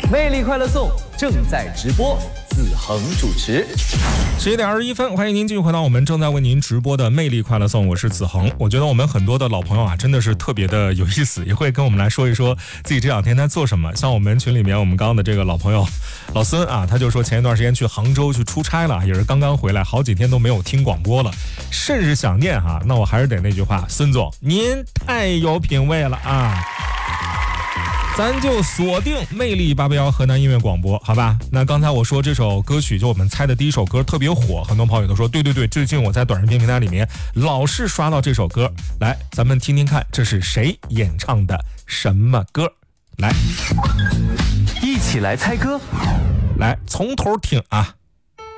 魅力快乐颂正在直播，子恒主持。 11点21分，欢迎您继续回到我们正在为您直播的魅力快乐颂，我是子恒。我觉得我们很多的老朋友啊，真的是特别的有意思，也会跟我们来说一说自己这两天在做什么。像我们群里面，我们刚刚的这个老朋友老孙啊，他就说前一段时间去杭州去出差了，也是刚刚回来，好几天都没有听广播了，甚是想念哈。那我还是得那句话，孙总您太有品位了啊！咱就锁定魅力881河南音乐广播，好吧？那刚才我说这首歌曲，就我们猜的第一首歌特别火，很多朋友都说对，最近我在短视频平台里面老是刷到这首歌。来，咱们听听看，这是谁演唱的什么歌？来， 一起来猜歌， 来从头听啊。